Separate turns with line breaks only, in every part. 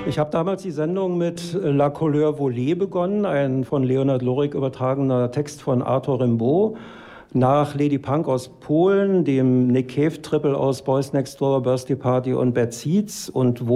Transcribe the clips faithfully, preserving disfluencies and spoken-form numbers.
Ich habe damals die Sendung mit La Couleur Volée begonnen, ein von Leonhard Lorik übertragener Text von Arthur Rimbaud, nach Lady Punk aus Polen, dem Nick Cave-Triple aus Boys Next Door, Birthday Party und Bad Seeds und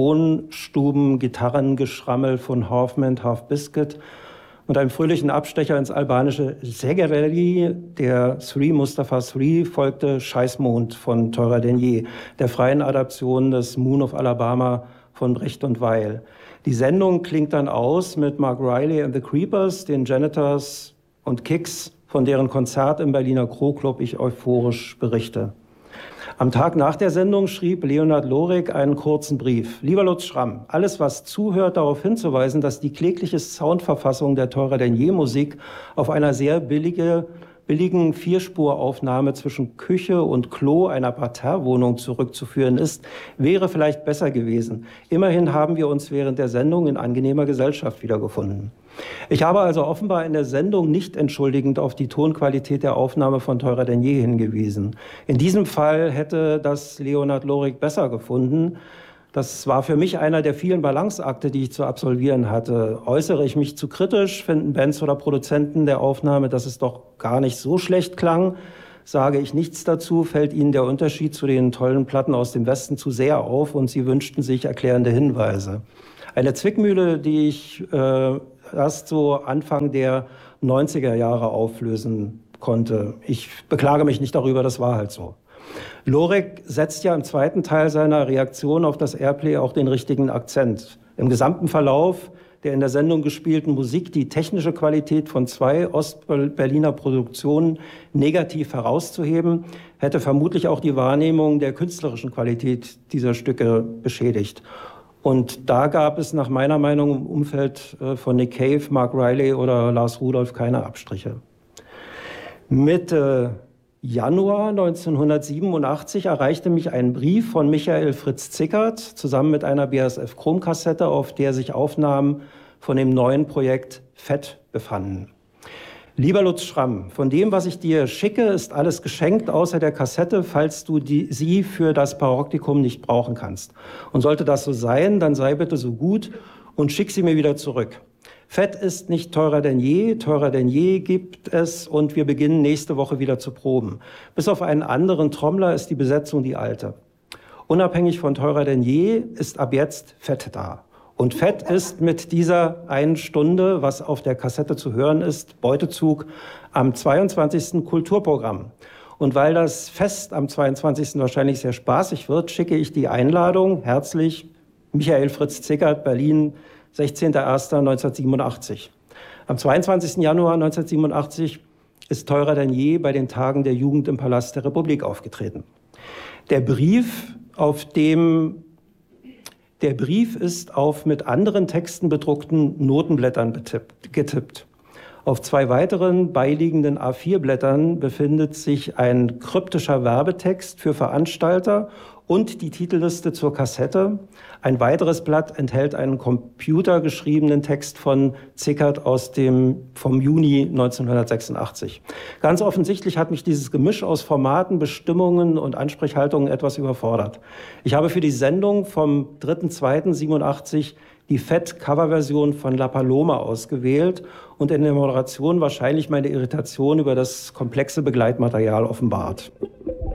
Wohnstuben-Gitarrengeschrammel von Halfman, Half Biscuit und einem fröhlichen Abstecher ins albanische Segerelli, der Three Mustafa Three, folgte Scheißmond von Teurer denn je, der freien Adaption des Moon of Alabama von Brecht und Weil. Die Sendung klingt dann aus mit Mark Riley and the Creepers, den Janitors und Kicks, von deren Konzert im Berliner Kro-Club ich euphorisch berichte. Am Tag nach der Sendung schrieb Leonhard Lorik einen kurzen Brief. Lieber Lutz Schramm, alles, was zuhört, darauf hinzuweisen, dass die klägliche Soundverfassung der Teurer denn je Musik auf einer sehr billige billigen Vierspuraufnahme zwischen Küche und Klo einer Parterrewohnung zurückzuführen ist, wäre vielleicht besser gewesen. Immerhin haben wir uns während der Sendung in angenehmer Gesellschaft wiedergefunden. Ich habe also offenbar in der Sendung nicht entschuldigend auf die Tonqualität der Aufnahme von Teurer denn je hingewiesen. In diesem Fall hätte das Leonhard Lorik besser gefunden. Das war für mich einer der vielen Balanceakte, die ich zu absolvieren hatte. Äußere ich mich zu kritisch, finden Bands oder Produzenten der Aufnahme, dass es doch gar nicht so schlecht klang. Sage ich nichts dazu, fällt ihnen der Unterschied zu den tollen Platten aus dem Westen zu sehr auf und sie wünschten sich erklärende Hinweise. Eine Zwickmühle, die ich äh, erst so Anfang der neunziger Jahre auflösen konnte. Ich beklage mich nicht darüber, das war halt so. Lorik setzt ja im zweiten Teil seiner Reaktion auf das Airplay auch den richtigen Akzent. Im gesamten Verlauf der in der Sendung gespielten Musik die technische Qualität von zwei Ostberliner Produktionen negativ herauszuheben, hätte vermutlich auch die Wahrnehmung der künstlerischen Qualität dieser Stücke beschädigt. Und da gab es nach meiner Meinung im Umfeld von Nick Cave, Mark Riley oder Lars Rudolph keine Abstriche. Mitte Januar neunzehnhundertsiebenundachtzig erreichte mich ein Brief von Michael Fritz Zickert zusammen mit einer B A S F-Chromkassette, auf der sich Aufnahmen von dem neuen Projekt Fett befanden. Lieber Lutz Schramm, von dem, was ich dir schicke, ist alles geschenkt, außer der Kassette, falls du die, sie für das Paroptikum nicht brauchen kannst. Und sollte das so sein, dann sei bitte so gut und schick sie mir wieder zurück. Fett ist nicht teurer denn je, teurer denn je gibt es und wir beginnen nächste Woche wieder zu proben. Bis auf einen anderen Trommler ist die Besetzung die alte. Unabhängig von teurer denn je ist ab jetzt Fett da. Und Fett ist mit dieser einen Stunde, was auf der Kassette zu hören ist, Beutezug am zweiundzwanzigsten Kulturprogramm. Und weil das Fest am zweiundzwanzigsten wahrscheinlich sehr spaßig wird, schicke ich die Einladung herzlich Michael Fritz Zickert, Berlin, sechzehnter erster neunzehnhundertsiebenundachtzig. Am zweiundzwanzigsten Januar neunzehnhundertsiebenundachtzig ist teurer denn je bei den Tagen der Jugend im Palast der Republik aufgetreten. Der Brief, auf dem, der Brief ist auf mit anderen Texten bedruckten Notenblättern betippt, getippt. Auf zwei weiteren beiliegenden A vier Blättern befindet sich ein kryptischer Werbetext für Veranstalter und die Titelliste zur Kassette. Ein weiteres Blatt enthält einen computergeschriebenen Text von Zickert aus dem, vom Juni neunzehnhundertsechsundachtzig. Ganz offensichtlich hat mich dieses Gemisch aus Formaten, Bestimmungen und Ansprechhaltungen etwas überfordert. Ich habe für die Sendung vom dritter zweiter siebenundachtzig die Fett-Coverversion von La Paloma ausgewählt und in der Moderation wahrscheinlich meine Irritation über das komplexe Begleitmaterial offenbart.